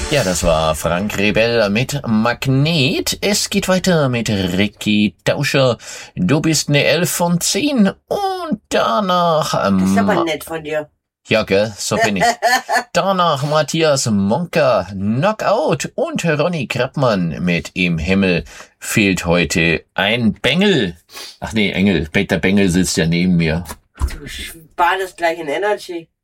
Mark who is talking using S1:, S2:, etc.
S1: Ja, das war Frank Rebell mit Magnet. Es geht weiter mit Ricky Tauscher. Du bist eine 11 von 10. Und danach...
S2: Das ist aber nett von dir.
S1: Ja, gell, so bin ich. Danach Matthias Monker, Knockout und Ronny Krappmann mit Im Himmel fehlt heute ein Bengel. Ach nee, Engel. Peter Bengel sitzt ja neben mir.
S2: Du badest gleich in Energy.